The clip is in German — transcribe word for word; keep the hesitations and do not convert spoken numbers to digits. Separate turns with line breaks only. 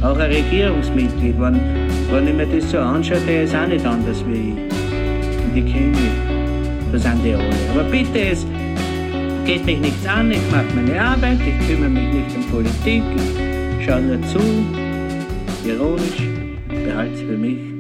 Auch ein Regierungsmitglied, wenn, wenn ich mir das so anschaue, der ist auch nicht anders wie ich. Und ich kenne mich. Das sind die alle. Aber bitte, es geht mich nichts an, ich mache meine Arbeit, ich kümmere mich nicht um Politik, ich schaue nur zu, ironisch, behalte es für mich.